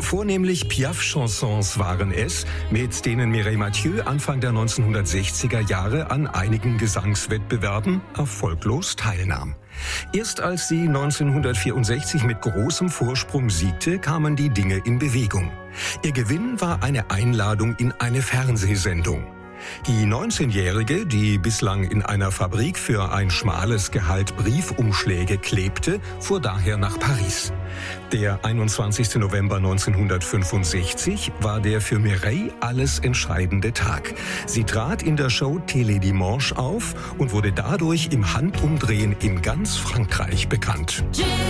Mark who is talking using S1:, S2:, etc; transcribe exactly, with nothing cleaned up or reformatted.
S1: Vornehmlich Piaf-Chansons waren es, mit denen Mireille Mathieu Anfang der neunzehnhundertsechziger Jahre an einigen Gesangswettbewerben erfolglos teilnahm. Erst als sie neunzehnhundertvierundsechzig mit großem Vorsprung siegte, kamen die Dinge in Bewegung. Ihr Gewinn war eine Einladung in eine Fernsehsendung. Die neunzehnjährige, die bislang in einer Fabrik für ein schmales Gehalt Briefumschläge klebte, fuhr daher nach Paris. Der einundzwanzigster November neunzehnhundertfünfundsechzig war der für Mireille alles entscheidende Tag. Sie trat in der Show Télé Dimanche auf und wurde dadurch im Handumdrehen in ganz Frankreich bekannt.